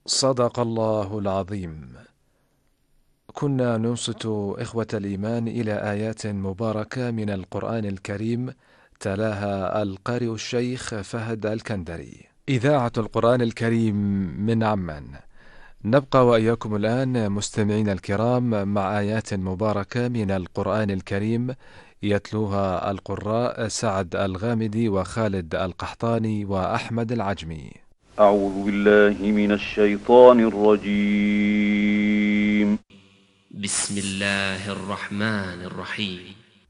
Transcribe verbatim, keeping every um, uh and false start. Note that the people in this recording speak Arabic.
صدق الله العظيم. كنا ننصت إخوة الإيمان إلى آيات مباركة من القرآن الكريم، تلاها القارئ الشيخ فهد الكندري. إذاعة القرآن الكريم من عمان. نبقى وإياكم الآن مستمعين الكرام مع آيات مباركة من القرآن الكريم، يتلوها القراء سعد الغامدي وخالد القحطاني وأحمد العجمي. أعوذ بالله من الشيطان الرجيم. بسم الله الرحمن الرحيم.